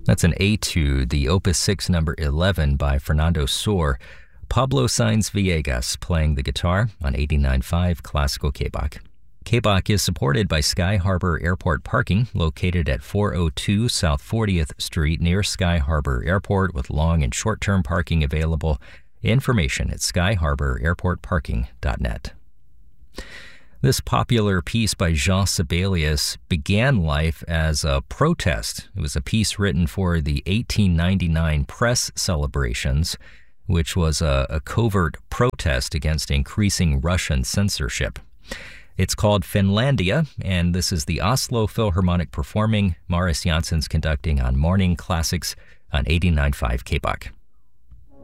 That's an etude, the Opus 6 number 11 by Fernando Sor. Pablo Sainz Villegas playing the guitar on 89.5 Classical KBOC. KBOC is supported by Sky Harbor Airport Parking, located at 402 South 40th Street near Sky Harbor Airport, with long and short-term parking available. Information at skyharbor-airportparking.net. This popular piece by Jean Sibelius began life as a protest. It was a piece written for the 1899 press celebrations, which was a covert protest against increasing Russian censorship. It's called Finlandia, and this is the Oslo Philharmonic performing. Maurice Jansson's conducting on Morning Classics on 89.5 KBOC.